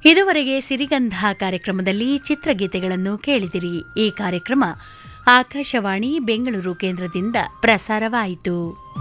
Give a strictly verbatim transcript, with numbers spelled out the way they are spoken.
ಇದುವರೆಗೆ ಸಿರಿಗಂಧ ಕಾರ್ಯಕ್ರಮದಲ್ಲಿ ಚಿತ್ರಗೀತೆಗಳನ್ನು ಕೇಳಿದಿರಿ. ಈ ಕಾರ್ಯಕ್ರಮ ಆಕಾಶವಾಣಿ ಬೆಂಗಳೂರು ಕೇಂದ್ರದಿಂದ ಪ್ರಸಾರವಾಯಿತು.